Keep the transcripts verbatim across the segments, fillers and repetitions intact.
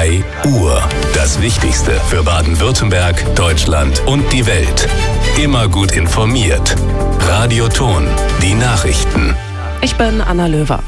drei Uhr. Das Wichtigste für Baden-Württemberg, Deutschland und die Welt. Immer gut informiert. Radio Ton, die Nachrichten. Ich bin Anna Löwer.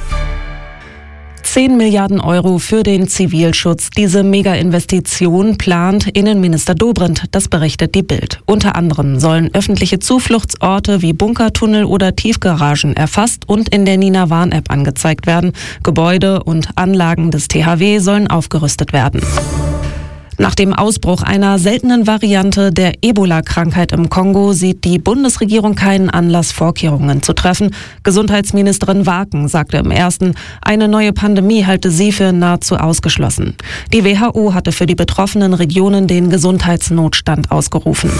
zehn Milliarden Euro für den Zivilschutz. Diese Mega-Investition plant Innenminister Dobrindt, das berichtet die Bild. Unter anderem sollen öffentliche Zufluchtsorte wie Bunkertunnel oder Tiefgaragen erfasst und in der Nina Warn-App angezeigt werden. Gebäude und Anlagen des T H W sollen aufgerüstet werden. Nach dem Ausbruch einer seltenen Variante der Ebola-Krankheit im Kongo sieht die Bundesregierung keinen Anlass, Vorkehrungen zu treffen. Gesundheitsministerin Waken sagte im Ersten, eine neue Pandemie halte sie für nahezu ausgeschlossen. Die W H O hatte für die betroffenen Regionen den Gesundheitsnotstand ausgerufen.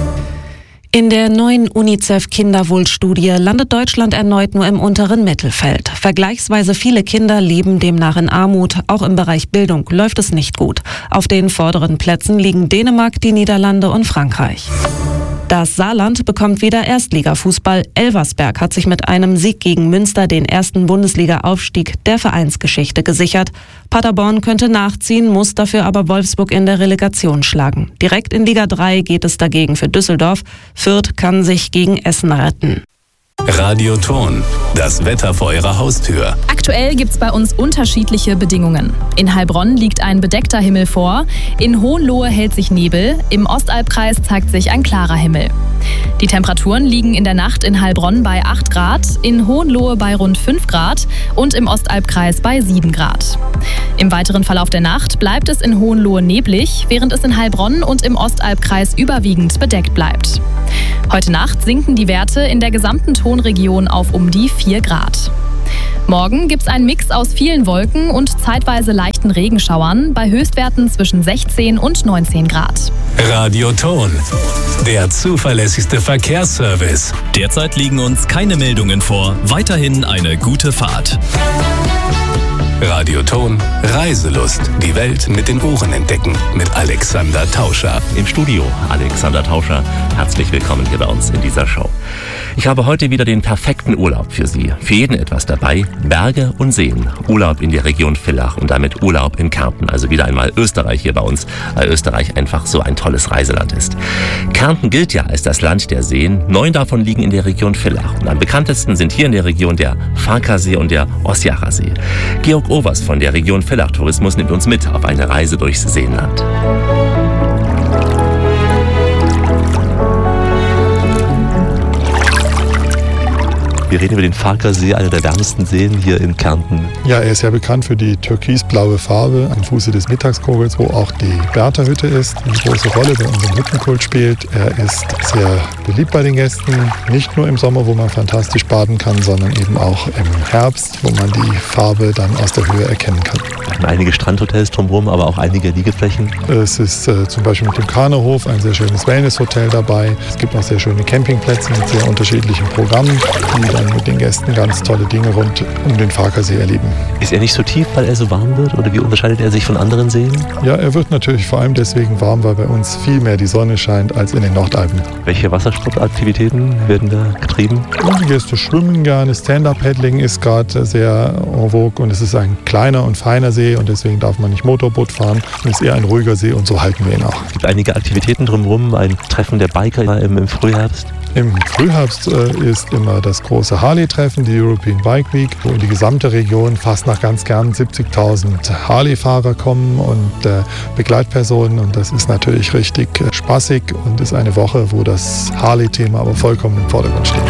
In der neuen UNICEF-Kinderwohlstudie landet Deutschland erneut nur im unteren Mittelfeld. Vergleichsweise viele Kinder leben demnach in Armut. Auch im Bereich Bildung läuft es nicht gut. Auf den vorderen Plätzen liegen Dänemark, die Niederlande und Frankreich. Das Saarland bekommt wieder Erstligafußball. Elversberg hat sich mit einem Sieg gegen Münster den ersten Bundesliga-Aufstieg der Vereinsgeschichte gesichert. Paderborn könnte nachziehen, muss dafür aber Wolfsburg in der Relegation schlagen. Direkt in Liga drei geht es dagegen für Düsseldorf. Fürth kann sich gegen Essen retten. Radio Ton, das Wetter vor Ihrer Haustür. Aktuell gibt's bei uns unterschiedliche Bedingungen. In Heilbronn liegt ein bedeckter Himmel vor, in Hohenlohe hält sich Nebel, im Ostalbkreis zeigt sich ein klarer Himmel. Die Temperaturen liegen in der Nacht in Heilbronn bei acht Grad, in Hohenlohe bei rund fünf Grad und im Ostalbkreis bei sieben Grad. Im weiteren Verlauf der Nacht bleibt es in Hohenlohe neblig, während es in Heilbronn und im Ostalbkreis überwiegend bedeckt bleibt. Heute Nacht sinken die Werte in der gesamten Tonregion auf um die vier Grad. Morgen gibt's einen Mix aus vielen Wolken und zeitweise leichten Regenschauern bei Höchstwerten zwischen sechzehn und neunzehn Grad. Radio Ton, der zuverlässigste Verkehrsservice. Derzeit liegen uns keine Meldungen vor. Weiterhin eine gute Fahrt. Radio Ton, Reiselust. Die Welt mit den Ohren entdecken. Mit Alexander Tauscher. Im Studio Alexander Tauscher. Herzlich willkommen hier bei uns in dieser Show. Ich habe heute wieder den perfekten Urlaub für Sie. Für jeden etwas dabei. Berge und Seen. Urlaub in der Region Villach und damit Urlaub in Kärnten. Also wieder einmal Österreich hier bei uns, weil Österreich einfach so ein tolles Reiseland ist. Kärnten gilt ja als das Land der Seen. Neun davon liegen in der Region Villach. Und am bekanntesten sind hier in der Region der Farkasee und der Osjacher See. Georg Overs von der Region Villach Tourismus nimmt uns mit auf eine Reise durchs Seenland. Wir reden über den Farkasee, einer der wärmsten Seen hier in Kärnten. Ja, er ist ja bekannt für die türkisblaue Farbe am Fuße des Mittagskogels, wo auch die Bertha-Hütte ist, die eine große Rolle bei unserem Hüttenkult spielt. Er ist sehr beliebt bei den Gästen, nicht nur im Sommer, wo man fantastisch baden kann, sondern eben auch im Herbst, wo man die Farbe dann aus der Höhe erkennen kann. Wir haben einige Strandhotels drumherum, aber auch einige Liegeflächen. Es ist äh, zum Beispiel mit dem Kanerhof ein sehr schönes Wellnesshotel dabei. Es gibt auch sehr schöne Campingplätze mit sehr unterschiedlichen Programmen, die dann mit den Gästen ganz tolle Dinge rund um den Farkasee erleben. Ist er nicht so tief, weil er so warm wird? Oder wie unterscheidet er sich von anderen Seen? Ja, er wird natürlich vor allem deswegen warm, weil bei uns viel mehr die Sonne scheint als in den Nordalpen. Welche Wassersportaktivitäten werden da getrieben? Und die Gäste schwimmen gerne. Stand-Up-Paddling ist gerade sehr en vogue und es ist ein kleiner und feiner See und deswegen darf man nicht Motorboot fahren. Es ist eher ein ruhiger See und so halten wir ihn auch. Es gibt einige Aktivitäten drumherum, ein Treffen der Biker im, im Frühherbst. Im Frühherbst äh, ist immer das große Harley-Treffen, die European Bike Week, wo in die gesamte Region fast nach ganz gern siebzigtausend Harley-Fahrer kommen und äh, Begleitpersonen. Und das ist natürlich richtig äh, spaßig und ist eine Woche, wo das Harley-Thema aber vollkommen im Vordergrund steht.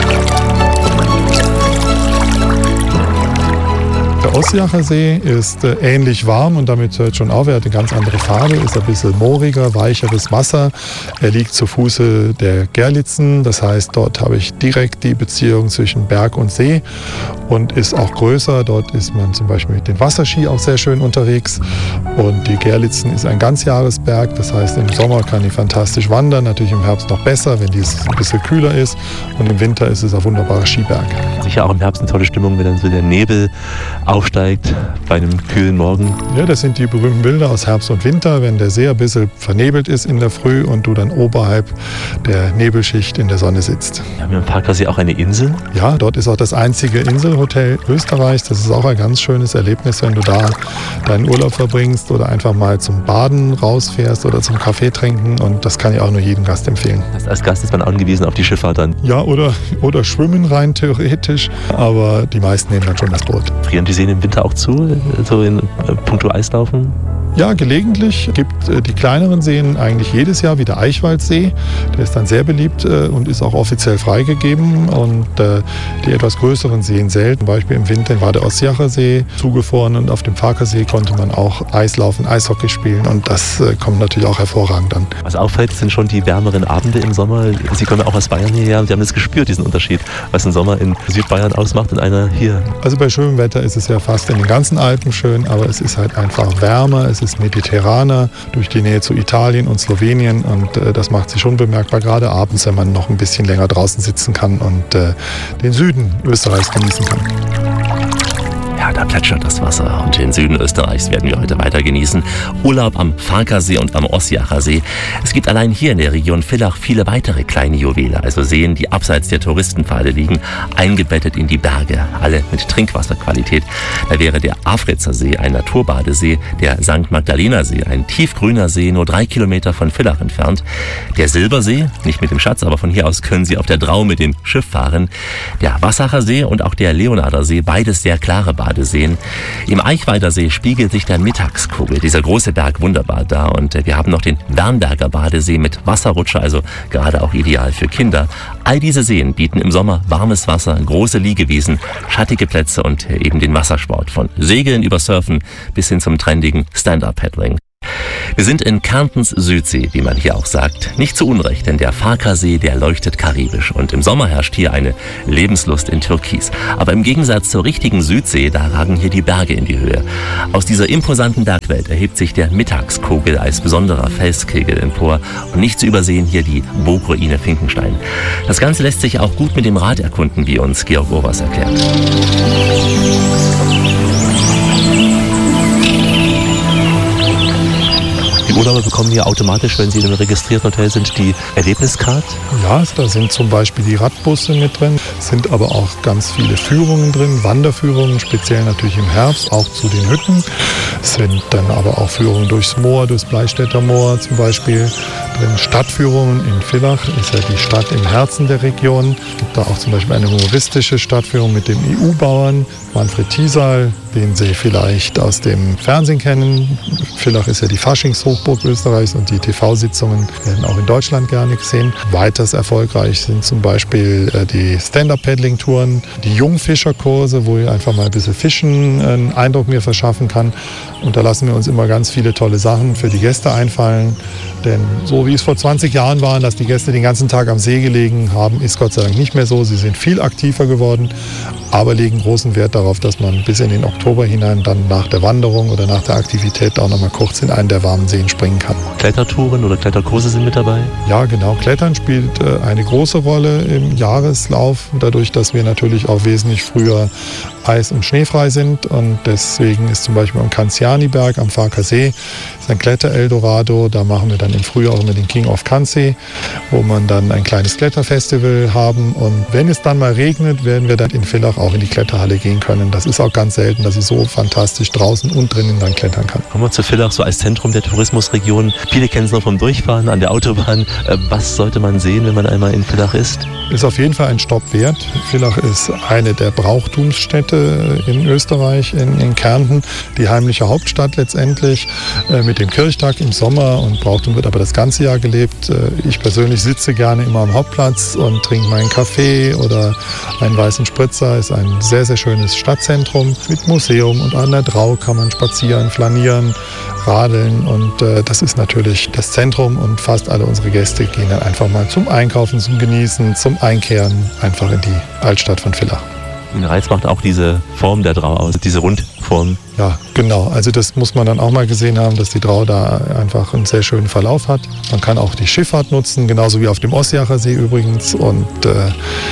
Der Osjacher See ist äh, ähnlich warm und damit hört schon auf, er hat eine ganz andere Farbe, ist ein bisschen mooriger, weicheres Wasser. Er liegt zu Fuße der Gerlitzen, das heißt, dort habe ich direkt die Beziehung zwischen Berg und See und ist auch größer. Dort ist man zum Beispiel mit den Wasserski auch sehr schön unterwegs und die Gerlitzen ist ein Ganzjahresberg, das heißt, im Sommer kann ich fantastisch wandern, natürlich im Herbst noch besser, wenn es ein bisschen kühler ist und im Winter ist es ein wunderbarer Skiberg. Sicher auch im Herbst eine tolle Stimmung, wenn dann so der Nebel auf aufsteigt bei einem kühlen Morgen. Ja, das sind die berühmten Bilder aus Herbst und Winter, wenn der See ein bisschen vernebelt ist in der Früh und du dann oberhalb der Nebelschicht in der Sonne sitzt. Wir haben ja im Farkasee auch eine Insel. Ja, dort ist auch das einzige Inselhotel Österreichs. Das ist auch ein ganz schönes Erlebnis, wenn du da deinen Urlaub verbringst oder einfach mal zum Baden rausfährst oder zum Kaffee trinken. Und das kann ich auch nur jedem Gast empfehlen. Das heißt, als Gast ist man angewiesen auf die Schifffahrt dann? Ja, oder, oder schwimmen rein theoretisch. Aber die meisten nehmen dann schon das Boot. Frieren die Seen im Winter auch zu, so in äh, puncto Eislaufen? Ja, gelegentlich gibt äh, die kleineren Seen eigentlich jedes Jahr, wie der Eichwaldsee. Der ist dann sehr beliebt äh, und ist auch offiziell freigegeben. Und äh, die etwas größeren Seen selten. Zum Beispiel im Winter war der Ossiacher See zugefroren und auf dem Farkasee konnte man auch Eislaufen, Eishockey spielen. Und das äh, kommt natürlich auch hervorragend an. Was auffällt, sind schon die wärmeren Abende im Sommer. Sie kommen auch aus Bayern hierher und Sie haben das gespürt, diesen Unterschied, was ein Sommer in Südbayern ausmacht und einer hier. Also bei schönem Wetter ist es ja fast in den ganzen Alpen schön, aber es ist halt einfach wärmer, es ist mediterraner durch die Nähe zu Italien und Slowenien und äh, das macht sich schon bemerkbar, gerade abends, wenn man noch ein bisschen länger draußen sitzen kann und äh, den Süden Österreichs genießen kann. Ja, da plätschert das Wasser und den Süden Österreichs werden wir heute weiter genießen. Urlaub am Farkasee und am Ossiacher See. Es gibt allein hier in der Region Villach viele weitere kleine Juwele, also Seen, die abseits der Touristenpfade liegen, eingebettet in die Berge, alle mit Trinkwasserqualität. Da wäre der Afritzer See, ein Naturbadesee, der Sankt Magdalener See, ein tiefgrüner See, nur drei Kilometer von Villach entfernt. Der Silbersee, nicht mit dem Schatz, aber von hier aus können Sie auf der Drau mit dem Schiff fahren. Der Wassacher See und auch der Leonarder See, beides sehr klare Badeseen. Im Eichwalder See spiegelt sich der Mittagskogel, dieser große Berg, wunderbar dar. Und wir haben noch den Wernberger Badesee mit Wasserrutscher, also gerade auch ideal für Kinder. All diese Seen bieten im Sommer warmes Wasser, große Liegewiesen, schattige Plätze und eben den Wassersport. Von Segeln über Surfen bis hin zum trendigen Stand-Up-Paddling. Wir sind in Kärntens Südsee, wie man hier auch sagt. Nicht zu Unrecht, denn der Farkasee, der leuchtet karibisch. Und im Sommer herrscht hier eine Lebenslust in Türkis. Aber im Gegensatz zur richtigen Südsee, da ragen hier die Berge in die Höhe. Aus dieser imposanten Bergwelt erhebt sich der Mittagskogel als besonderer Felskegel empor. Und nicht zu übersehen hier die Burgruine Finkenstein. Das Ganze lässt sich auch gut mit dem Rad erkunden, wie uns Georg Urwas erklärt. Die Urlauber bekommen hier automatisch, wenn sie in einem registrierten Hotel sind, die Erlebniscard? Ja, da sind zum Beispiel die Radbusse mit drin, sind aber auch ganz viele Führungen drin, Wanderführungen, speziell natürlich im Herbst, auch zu den Hütten. Es sind dann aber auch Führungen durchs Moor, durchs Bleistädter Moor zum Beispiel drin. Stadtführungen in Villach, ist ja die Stadt im Herzen der Region. Es gibt da auch zum Beispiel eine humoristische Stadtführung mit dem E U-Bauern Manfred Thiesal, den Sie vielleicht aus dem Fernsehen kennen. Villach ist ja die Faschingshochburg Österreichs und die T V-Sitzungen werden auch in Deutschland gerne gesehen. Weiters erfolgreich sind zum Beispiel die Stand-Up-Paddling-Touren, die Jungfischerkurse, wo ich einfach mal ein bisschen Fischen einen Eindruck mir verschaffen kann. Und da lassen wir uns immer ganz viele tolle Sachen für die Gäste einfallen. Denn so wie es vor zwanzig Jahren war, dass die Gäste den ganzen Tag am See gelegen haben, ist Gott sei Dank nicht mehr so. Sie sind viel aktiver geworden, aber legen großen Wert darauf, dass man bis in den Oktober hinein dann nach der Wanderung oder nach der Aktivität auch noch mal kurz in einen der warmen Seen springen kann. Klettertouren oder Kletterkurse sind mit dabei? Ja, genau. Klettern spielt äh, eine große Rolle im Jahreslauf, dadurch, dass wir natürlich auch wesentlich früher eis- und schneefrei sind. Und deswegen ist zum Beispiel am Kanziani-Berg am Farkasee ist ein Kletter-Eldorado. Da machen wir dann im Frühjahr auch immer den King of Kansi, wo man dann ein kleines Kletterfestival haben. Und wenn es dann mal regnet, werden wir dann in Villach auch in die Kletterhalle gehen können. Das ist auch ganz selten, dass ich so fantastisch draußen und drinnen dann klettern kann. Kommen wir zu Villach, so als Zentrum der Tourismusregion. Viele kennen es noch vom Durchfahren an der Autobahn. Was sollte man sehen, wenn man einmal in Villach ist? Ist auf jeden Fall ein Stopp wert. Villach ist eine der Brauchtumsstädte in Österreich, in, in Kärnten. Die heimliche Hauptstadt letztendlich äh, mit dem Kirchtag im Sommer. Und Brauchtum wird aber das ganze Jahr gelebt. Äh, ich persönlich sitze gerne immer am Hauptplatz und trinke meinen Kaffee oder einen weißen Spritzer. Ist ein sehr, sehr schönes Stadtzentrum mit Museum. Und an der Drau kann man spazieren, flanieren, radeln. Und äh, das ist natürlich das Zentrum. Und fast alle unsere Gäste gehen dann einfach mal zum Einkaufen, zum Genießen, zum Einkehren einfach in die Altstadt von Villach. Den Reiz macht auch diese Form der Drau aus, diese Rundform. Ja, genau. Also das muss man dann auch mal gesehen haben, dass die Drau da einfach einen sehr schönen Verlauf hat. Man kann auch die Schifffahrt nutzen, genauso wie auf dem Ossiacher See übrigens. Und äh,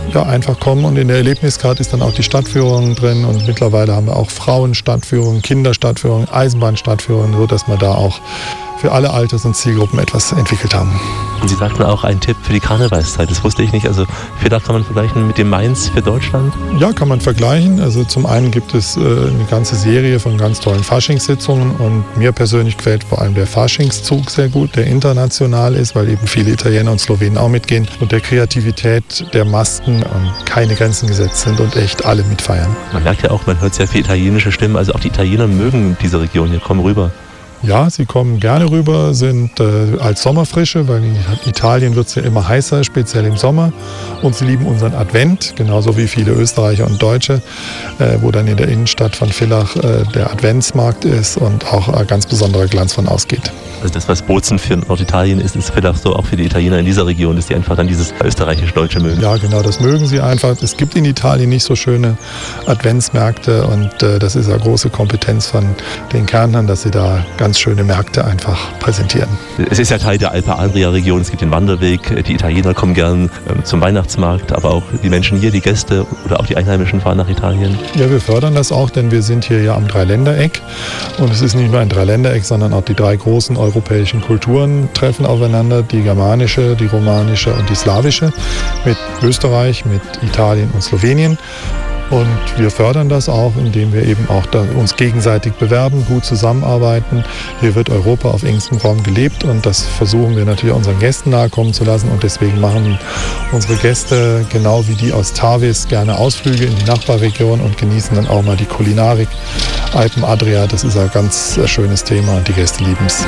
ja, einfach kommen. Und in der Erlebniskarte ist dann auch die Stadtführung drin. Und mittlerweile haben wir auch Frauenstadtführungen, Kinderstadtführungen, Eisenbahnstadtführungen, sodass wir da auch für alle Alters- und Zielgruppen etwas entwickelt haben. Und Sie sagten auch einen Tipp für die Karnevalszeit, das wusste ich nicht. Also vielleicht kann man vergleichen mit dem Mainz für Deutschland? Ja, kann man vergleichen. Also zum einen gibt es äh, eine ganze Serie von ganz tollen Faschingssitzungen und mir persönlich gefällt vor allem der Faschingszug sehr gut, der international ist, weil eben viele Italiener und Slowenen auch mitgehen und der Kreativität der Masken ähm, keine Grenzen gesetzt sind und echt alle mitfeiern. Man merkt ja auch, man hört sehr viele italienische Stimmen, also auch die Italiener mögen diese Region hier, kommen rüber. Ja, sie kommen gerne rüber, sind äh, als Sommerfrische, weil in Italien wird es ja immer heißer, speziell im Sommer. Und sie lieben unseren Advent, genauso wie viele Österreicher und Deutsche, äh, wo dann in der Innenstadt von Villach äh, der Adventsmarkt ist und auch ein ganz besonderer Glanz von ausgeht. Also das, was Bozen für Norditalien ist, ist Villach so auch für die Italiener in dieser Region, dass die einfach dann dieses österreichisch-deutsche mögen. Ja, genau, das mögen sie einfach. Es gibt in Italien nicht so schöne Adventsmärkte und äh, das ist eine große Kompetenz von den Kärntnern, dass sie da ganz schöne Märkte einfach präsentieren. Es ist ja Teil der Alpe Adria-Region, es gibt den Wanderweg, die Italiener kommen gern ähm, zum Weihnachtsmarkt, aber auch die Menschen hier, die Gäste oder auch die Einheimischen fahren nach Italien. Ja, wir fördern das auch, denn wir sind hier ja am Dreiländereck und es ist nicht nur ein Dreiländereck, sondern auch die drei großen europäischen Kulturen treffen aufeinander, die germanische, die romanische und die slawische, mit Österreich, mit Italien und Slowenien. Und wir fördern das auch, indem wir eben auch da uns gegenseitig bewerben, gut zusammenarbeiten. Hier wird Europa auf engstem Raum gelebt und das versuchen wir natürlich unseren Gästen nahe kommen zu lassen. Und deswegen machen unsere Gäste, genau wie die aus Tavis, gerne Ausflüge in die Nachbarregion und genießen dann auch mal die Kulinarik. Alpen Adria, das ist ein ganz schönes Thema und die Gäste lieben es.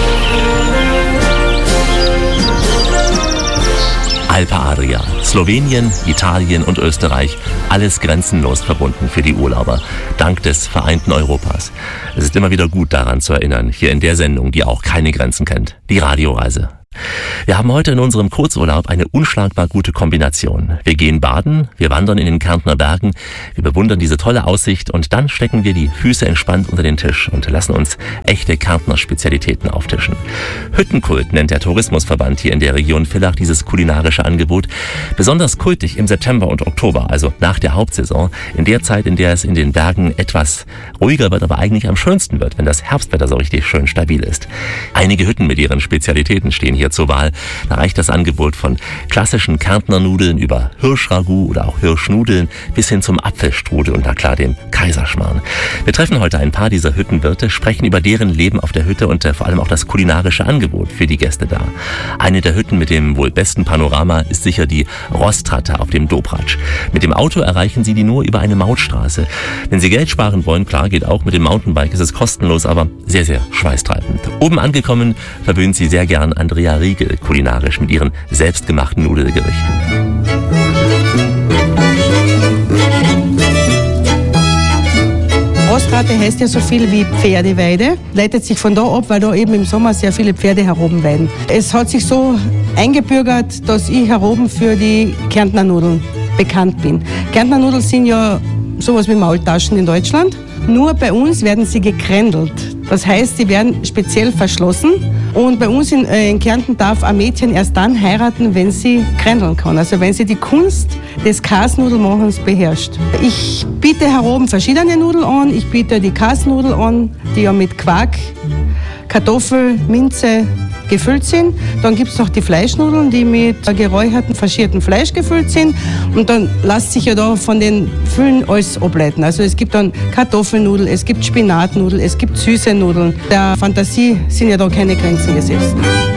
Alpe Adria, Slowenien, Italien und Österreich, alles grenzenlos verbunden für die Urlauber, dank des vereinten Europas. Es ist immer wieder gut daran zu erinnern, hier in der Sendung, die auch keine Grenzen kennt, die Radioreise. Wir haben heute in unserem Kurzurlaub eine unschlagbar gute Kombination. Wir gehen baden, wir wandern in den Kärntner Bergen, wir bewundern diese tolle Aussicht und dann stecken wir die Füße entspannt unter den Tisch und lassen uns echte Kärntner Spezialitäten auftischen. Hüttenkult nennt der Tourismusverband hier in der Region Villach dieses kulinarische Angebot. Besonders kultig im September und Oktober, also nach der Hauptsaison, in der Zeit, in der es in den Bergen etwas ruhiger wird, aber eigentlich am schönsten wird, wenn das Herbstwetter so richtig schön stabil ist. Einige Hütten mit ihren Spezialitäten stehen hier zur Wahl. Da reicht das Angebot von klassischen Kärntner Nudeln über Hirschragout oder auch Hirschnudeln bis hin zum Apfelstrudel und na klar dem Kaiserschmarrn. Wir treffen heute ein paar dieser Hüttenwirte, sprechen über deren Leben auf der Hütte und äh, vor allem auch das kulinarische Angebot für die Gäste da. Eine der Hütten mit dem wohl besten Panorama ist sicher die Rostratte auf dem Dobratsch. Mit dem Auto erreichen Sie die nur über eine Mautstraße. Wenn Sie Geld sparen wollen, klar, geht auch mit dem Mountainbike, ist es kostenlos, aber sehr, sehr schweißtreibend. Oben angekommen verwöhnt Sie sehr gern Andrea Riegel kulinarisch mit ihren selbstgemachten Nudelgerichten. Rostratte heißt ja so viel wie Pferdeweide, leitet sich von da ab, weil da eben im Sommer sehr viele Pferde heroben weiden. Es hat sich so eingebürgert, dass ich heroben für die Kärntner Nudeln bekannt bin. Kärntner Nudeln sind ja sowas wie Maultaschen in Deutschland, nur bei uns werden sie gekrändelt. Das heißt, sie werden speziell verschlossen und bei uns in, äh, in Kärnten darf ein Mädchen erst dann heiraten, wenn sie krändeln kann, also wenn sie die Kunst des Kasnudelmachens beherrscht. Ich biete heroben verschiedene Nudeln an. Ich biete die Kasnudel an, die ja mit Quark, Kartoffel, Minze gefüllt sind. Dann gibt es noch die Fleischnudeln, die mit geräuchertem, faschiertem Fleisch gefüllt sind. Und dann lässt sich ja da von den Füllen alles ableiten. Also es gibt dann Kartoffelnudeln, es gibt Spinatnudeln, es gibt süße Nudeln. Der Fantasie sind ja da keine Grenzen gesetzt.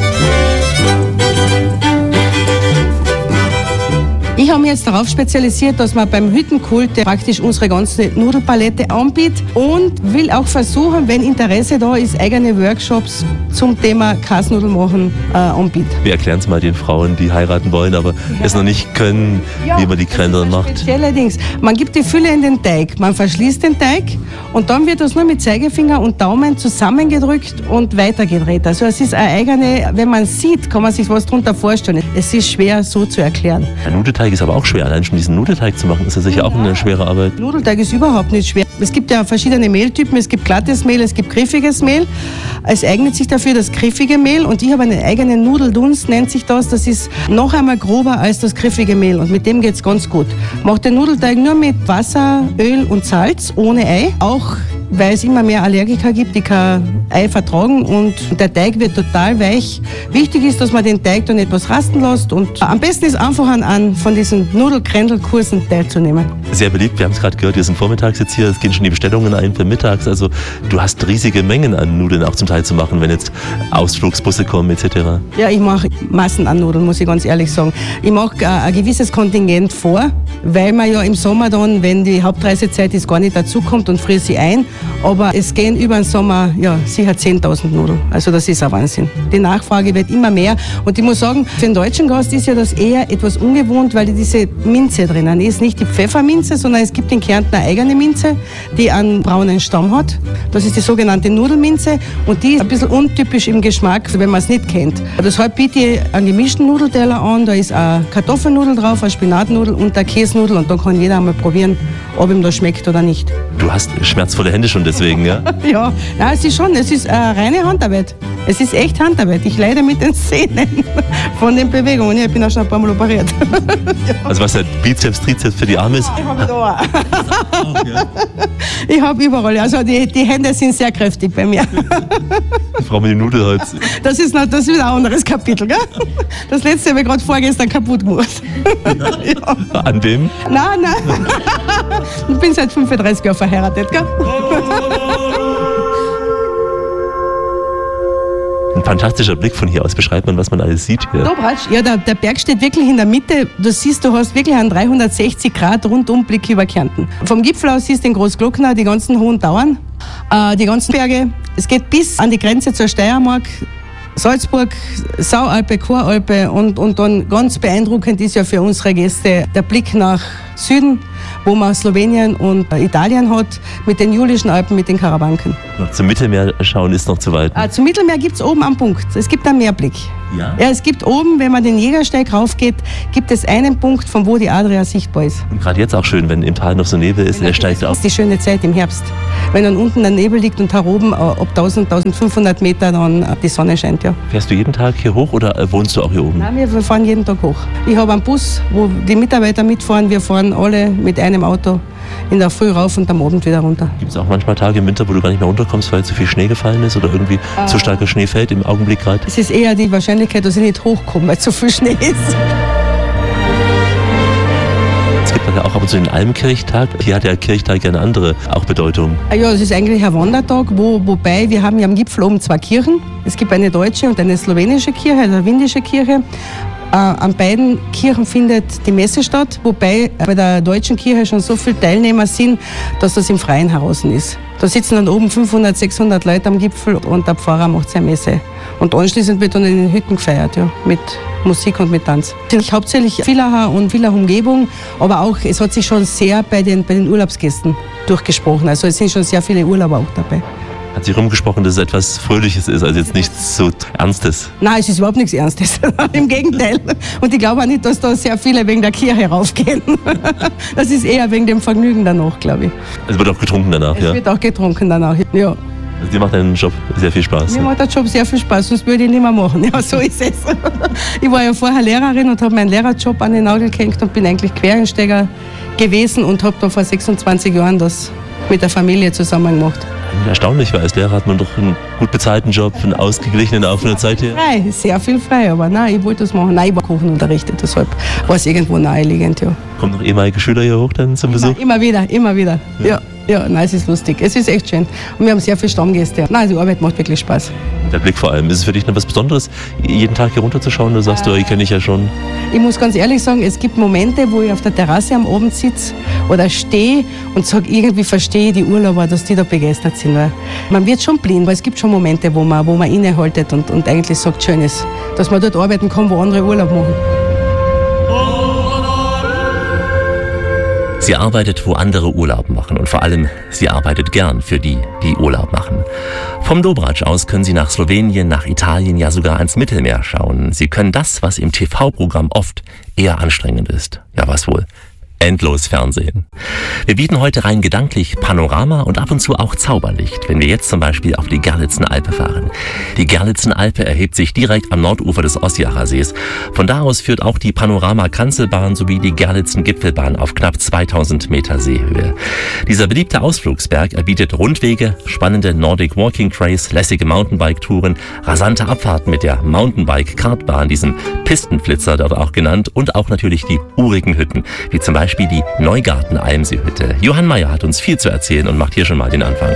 Ich habe mich jetzt darauf spezialisiert, dass man beim Hüttenkult praktisch unsere ganze Nudelpalette anbietet und will auch versuchen, wenn Interesse da ist, eigene Workshops zum Thema Kasnudelmachen äh, anbieten. Wir erklären es mal den Frauen, die heiraten wollen, aber ja. es noch nicht können, ja, wie man die Krändeln macht. Spezielle Dings. Man gibt die Fülle in den Teig, man verschließt den Teig und dann wird das nur mit Zeigefinger und Daumen zusammengedrückt und weitergedreht. Also es ist eine eigene, wenn man sieht, kann man sich was darunter vorstellen. Es ist schwer so zu erklären. Ein Nudelteig ist aber auch schwer. Allein schon diesen Nudelteig zu machen, ist ja sicher ja. auch eine schwere Arbeit. Nudelteig ist überhaupt nicht schwer. Es gibt ja verschiedene Mehltypen. Es gibt glattes Mehl, es gibt griffiges Mehl. Es eignet sich dafür das griffige Mehl und ich habe einen eigenen Nudeldunst, nennt sich das. Das ist noch einmal grober als das griffige Mehl und mit dem geht es ganz gut. Macht den Nudelteig nur mit Wasser, Öl und Salz, ohne Ei. Auch weil es immer mehr Allergiker gibt, die kein Ei vertragen und der Teig wird total weich. Wichtig ist, dass man den Teig dann etwas rasten lässt und am besten ist einfach an, an von diesen Nudelkrändelkursen teilzunehmen. Sehr beliebt, wir haben es gerade gehört, wir sind vormittags jetzt hier, es gehen schon die Bestellungen ein für mittags. Also du hast riesige Mengen an Nudeln auch zum Teil zu machen, wenn jetzt Ausflugsbusse kommen et cetera. Ja, ich mache Massen an Nudeln, muss ich ganz ehrlich sagen. Ich mache äh, ein gewisses Kontingent vor, weil man ja im Sommer dann, wenn die Hauptreisezeit ist, gar nicht dazukommt und friert sie ein. Aber es gehen über den Sommer ja, sicher zehntausend Nudeln. Also das ist ein Wahnsinn. Die Nachfrage wird immer mehr. Und ich muss sagen, für den deutschen Gast ist ja das eher etwas ungewohnt, weil diese Minze drinnen ist. Nicht die Pfefferminze, sondern es gibt in Kärnten eine eigene Minze, die einen braunen Stamm hat. Das ist die sogenannte Nudelminze. Und die ist ein bisschen untypisch im Geschmack, wenn man es nicht kennt. Deshalb biete ich einen gemischten Nudelteller an. Da ist eine Kartoffelnudel drauf, eine Spinatnudel und eine Käsenudel. Und dann kann jeder einmal probieren, ob ihm das schmeckt oder nicht. Du hast schmerzvolle Hände schon deswegen, ja? Ja, ja, es ist schon, es ist äh, reine Handarbeit. Es ist echt Handarbeit. Ich leide mit den Sehnen von den Bewegungen. Ich bin auch schon ein paar Mal operiert. Ja. Also was der Bizeps, Trizeps für die Arme ist? Ich habe da. Ich habe überall. Also die, die Hände sind sehr kräftig bei mir. Frau mit dem Nudelholz. Das ist, noch, das ist ein anderes Kapitel, gell? Das letzte habe ich gerade vorgestern kaputt gemacht. Ja. An wem? Nein, nein. Ich bin seit fünfunddreißig Jahren verheiratet, gell? Ein fantastischer Blick von hier aus. Beschreibt man, was man alles sieht hier. Dobratsch, ja, der, der Berg steht wirklich in der Mitte. Du siehst, du hast wirklich einen dreihundertsechzig Grad Rundumblick über Kärnten. Vom Gipfel aus siehst du den Großglockner, die ganzen hohen Tauern, äh, die ganzen Berge. Es geht bis an die Grenze zur Steiermark, Salzburg, Saualpe, Choralpe und, und dann ganz beeindruckend ist ja für unsere Gäste der Blick nach Süden, wo man Slowenien und Italien hat, mit den Julischen Alpen, mit den Karawanken. Noch zum Mittelmeer schauen ist noch zu weit. Äh, zum Mittelmeer gibt es oben am Punkt. Es gibt einen Meerblick. Ja? Ja, es gibt oben, wenn man den Jägersteig raufgeht, gibt es einen Punkt, von wo die Adria sichtbar ist. Und gerade jetzt auch schön, wenn im Tal noch so Nebel ist, der steigt auf. Das ist die schöne Zeit im Herbst. Wenn dann unten der Nebel liegt und da oben ab tausend, tausendfünfhundert Meter dann die Sonne scheint, ja. Fährst du jeden Tag hier hoch oder wohnst du auch hier oben? Nein, wir fahren jeden Tag hoch. Ich habe einen Bus, wo die Mitarbeiter mitfahren. Wir fahren alle mit einem Auto in der Früh rauf und am Abend wieder runter. Gibt es auch manchmal Tage im Winter, wo du gar nicht mehr runterkommst, weil zu viel Schnee gefallen ist oder irgendwie äh, zu starker Schnee fällt im Augenblick gerade? Es ist eher die Wahrscheinlichkeit, dass ich nicht hochkomme, weil zu viel Schnee ist. Es gibt ja auch ab und zu den Almkirchtag. Hier hat der Kirchtag eine andere auch Bedeutung. Ja, es ist eigentlich ein Wandertag, wo, wobei wir haben ja am Gipfel oben zwei Kirchen. Es gibt eine deutsche und eine slowenische Kirche, also eine windische Kirche. Äh, an beiden Kirchen findet die Messe statt, wobei bei der deutschen Kirche schon so viele Teilnehmer sind, dass das im Freien heraus ist. Da sitzen dann oben fünfhundert, sechshundert Leute am Gipfel und der Pfarrer macht seine Messe. Und anschließend wird dann in den Hütten gefeiert, ja, mit Musik und mit Tanz. Es sind hauptsächlich Villacher und Villach-Umgebung, aber auch, es hat sich schon sehr bei den, bei den Urlaubsgästen durchgesprochen. Also es sind schon sehr viele Urlauber auch dabei. Hat sich rumgesprochen, dass es etwas Fröhliches ist, also jetzt nichts so Ernstes? Nein, es ist überhaupt nichts Ernstes. Im Gegenteil. Und ich glaube auch nicht, dass da sehr viele wegen der Kirche raufgehen. Das ist eher wegen dem Vergnügen danach, glaube ich. Es wird auch getrunken danach, es ja? Es wird auch getrunken danach, ja. Also dir macht dein Job sehr viel Spaß? Mir macht der Job sehr viel Spaß, sonst würde ich ihn nicht mehr machen. Ja, so ist es. Ich war ja vorher Lehrerin und habe meinen Lehrerjob an den Nagel gehängt und bin eigentlich Quereinsteiger gewesen und habe da vor sechsundzwanzig Jahren das mit der Familie zusammen gemacht. Erstaunlich, weil als Lehrer hat man doch einen gut bezahlten Job, einen ausgeglichenen auch von der Zeit her. Frei, sehr viel frei, aber nein, ich wollte das machen. Nein, ich war Kuchen unterrichtet, deshalb war es irgendwo naheliegend, ja. Kommen noch ehemalige Schüler hier hoch dann zum Besuch? Immer, immer wieder, immer wieder, ja. ja. Ja, nein, es ist lustig. Es ist echt schön. Und wir haben sehr viele Stammgäste. Nein, die Arbeit macht wirklich Spaß. Der Blick vor allem. Ist es für dich noch was Besonderes, jeden Tag hier runterzuschauen? Du sagst, äh, ich kenne ich ja schon. Ich muss ganz ehrlich sagen, es gibt Momente, wo ich auf der Terrasse am Abend sitze oder stehe und sage, irgendwie verstehe die Urlauber, dass die da begeistert sind. Weil man wird schon blind, weil es gibt schon Momente, wo man, wo man innehaltet und, und eigentlich sagt, schön ist, dass man dort arbeiten kann, wo andere Urlaub machen. Sie arbeitet, wo andere Urlaub machen und vor allem, sie arbeitet gern für die, die Urlaub machen. Vom Dobratsch aus können Sie nach Slowenien, nach Italien, ja sogar ans Mittelmeer schauen. Sie können das, was im T V-Programm oft eher anstrengend ist. Ja, was wohl? endlos Fernsehen. Wir bieten heute rein gedanklich Panorama und ab und zu auch Zauberlicht, wenn wir jetzt zum Beispiel auf die Gerlitzenalpe fahren. Die Gerlitzenalpe erhebt sich direkt am Nordufer des Ossiacher Sees. Von da aus führt auch die Panorama-Kanzelbahn sowie die Gerlitzen-Gipfelbahn auf knapp zweitausend Meter Seehöhe. Dieser beliebte Ausflugsberg er bietet Rundwege, spannende Nordic Walking Trails, lässige Mountainbike-Touren, rasante Abfahrten mit der Mountainbike-Kartbahn, diesem Pistenflitzer dort auch genannt, und auch natürlich die urigen Hütten, wie zum Beispiel die Neugarten-Almsee-Hütte. Johann Mayer hat uns viel zu erzählen und macht hier schon mal den Anfang.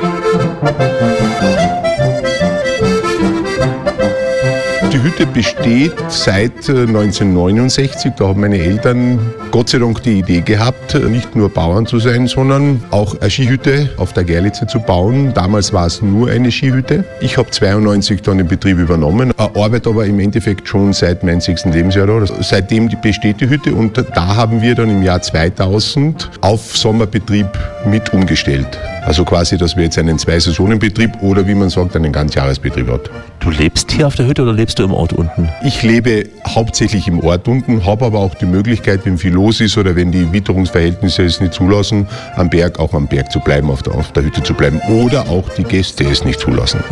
Die Hütte besteht seit neunzehnhundertneunundsechzig. Da haben meine Eltern Gott sei Dank die Idee gehabt, nicht nur Bauern zu sein, sondern auch eine Skihütte auf der Gerlitze zu bauen. Damals war es nur eine Skihütte. Ich habe zweiundneunzig dann den Betrieb übernommen, arbeite aber im Endeffekt schon seit meinem sechsten Lebensjahr da. Seitdem besteht die Hütte und da haben wir dann im Jahr zweitausend auf Sommerbetrieb mit umgestellt. Also quasi, dass wir jetzt einen Zwei-Saisonen-Betrieb oder wie man sagt, einen Ganzjahresbetrieb hat. Du lebst hier auf der Hütte oder lebst du im Ort unten? Ich lebe hauptsächlich im Ort unten, habe aber auch die Möglichkeit, wenn viel los ist oder wenn die Witterungsverhältnisse es nicht zulassen, am Berg auch am Berg zu bleiben, auf der, auf der Hütte zu bleiben. Oder auch die Gäste es nicht zulassen.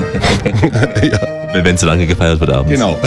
Ja. Wenn so lange gefeiert wird abends. Genau,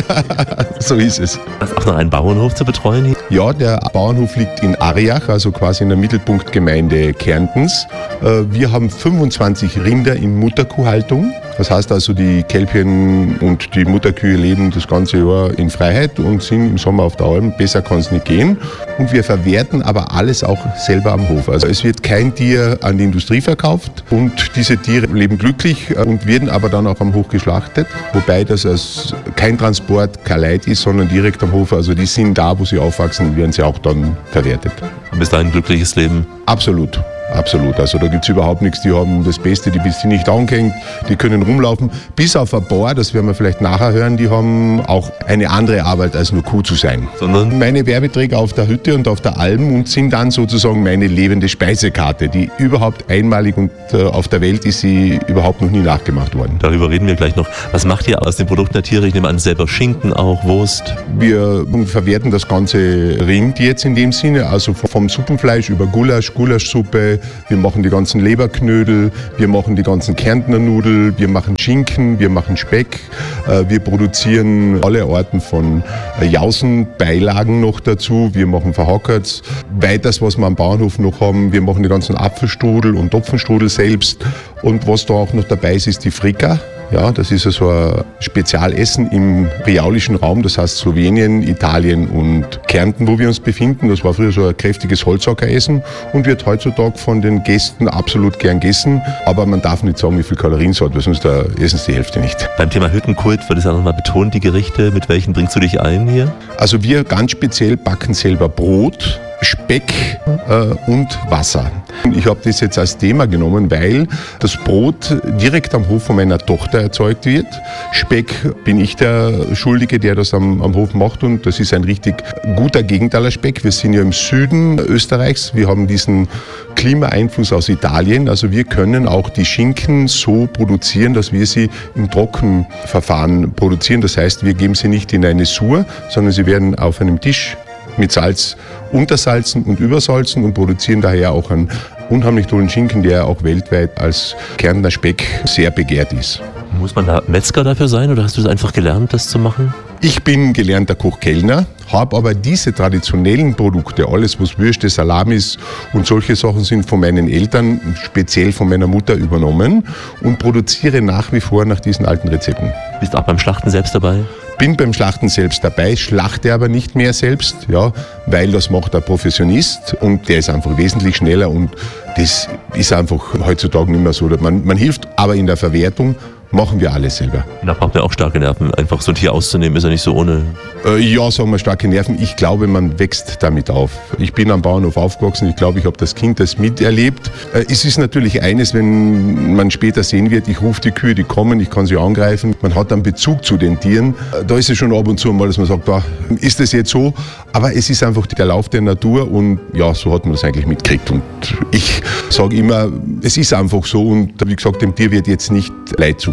so ist es. Hast du auch noch einen Bauernhof zu betreuen hier? Ja, der Bauernhof liegt in Ariach, also quasi in der Mittelpunktgemeinde Kärntens. Wir haben fünfundzwanzig Rinder in Mutterkuhhaltung. Das heißt also, die Kälbchen und die Mutterkühe leben das ganze Jahr in Freiheit und sind im Sommer auf der Alm. Besser kann es nicht gehen. Und wir verwerten aber alles auch selber am Hof. Also es wird kein Tier an die Industrie verkauft und diese Tiere leben glücklich und werden aber dann auch am Hof geschlachtet. Wobei das als kein Transport, kein Leid ist, sondern direkt am Hof. Also die sind da, wo sie aufwachsen, werden sie auch dann verwertet. Und bis dahin ein glückliches Leben? Absolut. Absolut, also da gibt es überhaupt nichts, die haben das Beste, die sind nicht angehängt, die können rumlaufen, bis auf ein paar, das werden wir vielleicht nachher hören, die haben auch eine andere Arbeit als nur Kuh zu sein. Sondern? Meine Werbeträger auf der Hütte und auf der Alm und sind dann sozusagen meine lebende Speisekarte, die überhaupt einmalig und äh, auf der Welt ist sie überhaupt noch nie nachgemacht worden. Darüber reden wir gleich noch. Was macht ihr aus den Produkten der Tiere? Ich nehme an, selber Schinken auch, Wurst? Wir verwerten das ganze Rind jetzt in dem Sinne, also vom Suppenfleisch über Gulasch, Gulaschsuppe. Wir machen die ganzen Leberknödel, wir machen die ganzen Kärntner Nudeln, wir machen Schinken, wir machen Speck, wir produzieren alle Arten von Jausenbeilagen noch dazu, wir machen Verhackerts. Weiters, was wir am Bauernhof noch haben, wir machen die ganzen Apfelstrudel und Topfenstrudel selbst. Und was da auch noch dabei ist, ist die Frika. Ja, das ist so ein Spezialessen im riaulischen Raum, das heißt Slowenien, Italien und Kärnten, wo wir uns befinden. Das war früher so ein kräftiges Holzhackeressen und wird heutzutage von den Gästen absolut gern gegessen. Aber man darf nicht sagen, wie viel Kalorien es hat, weil sonst essen sie die Hälfte nicht. Beim Thema Hüttenkult wird es ja nochmal betont, die Gerichte. Mit welchen bringst du dich ein hier? Also wir ganz speziell backen selber Brot, Speck äh, und Wasser. Ich habe das jetzt als Thema genommen, weil das Brot direkt am Hof von meiner Tochter erzeugt wird. Speck bin ich der Schuldige, der das am, am Hof macht und das ist ein richtig guter Gegentaler Speck. Wir sind ja im Süden Österreichs, wir haben diesen Klimaeinfluss aus Italien, also wir können auch die Schinken so produzieren, dass wir sie im Trockenverfahren produzieren. Das heißt, wir geben sie nicht in eine Sur, sondern sie werden auf einem Tisch mit Salz untersalzen und übersalzen und produzieren daher auch einen unheimlich tollen Schinken, der auch weltweit als Kärntner Speck sehr begehrt ist. Muss man da Metzger dafür sein oder hast du es einfach gelernt, das zu machen? Ich bin gelernter Koch-Kellner, habe aber diese traditionellen Produkte, alles was Würste, Salamis und solche Sachen sind, von meinen Eltern, speziell von meiner Mutter übernommen und produziere nach wie vor nach diesen alten Rezepten. Bist du auch beim Schlachten selbst dabei? Bin beim Schlachten selbst dabei, schlachte aber nicht mehr selbst, ja, weil das macht ein Professionist und der ist einfach wesentlich schneller und das ist einfach heutzutage nicht mehr so. Man, man hilft aber in der Verwertung, machen wir alles selber. Da braucht man auch starke Nerven. Einfach so ein Tier auszunehmen, ist ja nicht so ohne. Äh, ja, sagen wir starke Nerven. Ich glaube, man wächst damit auf. Ich bin am Bauernhof aufgewachsen. Ich glaube, ich habe das Kind das miterlebt. Äh, es ist natürlich eines, wenn man später sehen wird, ich rufe die Kühe, die kommen, ich kann sie angreifen. Man hat einen Bezug zu den Tieren. Äh, da ist es schon ab und zu mal, dass man sagt, ah, ist das jetzt so? Aber es ist einfach der Lauf der Natur und ja, so hat man das eigentlich mitgekriegt. Und ich sage immer, es ist einfach so und wie gesagt, dem Tier wird jetzt nicht Leid zugefügt.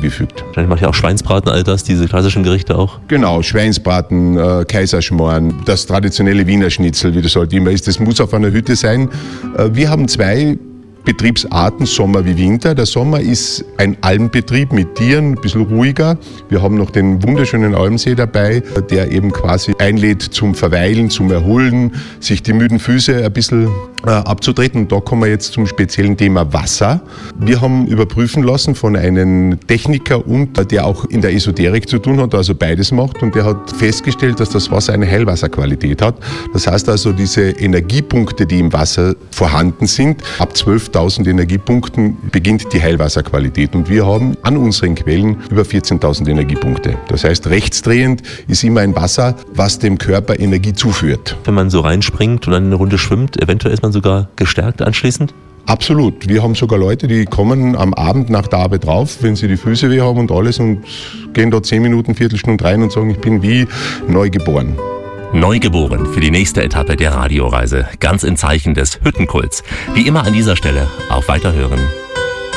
hinzugefügt. Dann macht ja auch Schweinsbraten, all das, diese klassischen Gerichte auch. Genau, Schweinsbraten, äh, Kaiserschmarrn, das traditionelle Wiener Schnitzel, wie das halt immer ist. Das muss auf einer Hütte sein. Äh, wir haben zwei Betriebsarten, Sommer wie Winter. Der Sommer ist ein Almbetrieb mit Tieren, ein bisschen ruhiger. Wir haben noch den wunderschönen Almsee dabei, der eben quasi einlädt zum Verweilen, zum Erholen, sich die müden Füße ein bisschen äh, abzutreten. Und da kommen wir jetzt zum speziellen Thema Wasser. Wir haben überprüfen lassen von einem Techniker, und äh, der auch in der Esoterik zu tun hat, also beides macht. Und der hat festgestellt, dass das Wasser eine Heilwasserqualität hat. Das heißt also, diese Energiepunkte, die im Wasser vorhanden sind, ab zwölftausend Energiepunkten beginnt die Heilwasserqualität. Und wir haben an unseren Quellen über vierzehntausend Energiepunkte. Das heißt, rechtsdrehend ist immer ein Wasser, was dem Körper Energie zuführt. Wenn man so reinspringt und dann eine Runde schwimmt, eventuell ist man sogar gestärkt anschließend? Absolut. Wir haben sogar Leute, die kommen am Abend nach der Arbeit drauf, wenn sie die Füße weh haben und alles, und gehen da zehn Minuten, Viertelstunde rein und sagen, ich bin wie neu geboren. Neugeboren für die nächste Etappe der Radioreise, ganz im Zeichen des Hüttenkults. Wie immer an dieser Stelle auf Weiterhören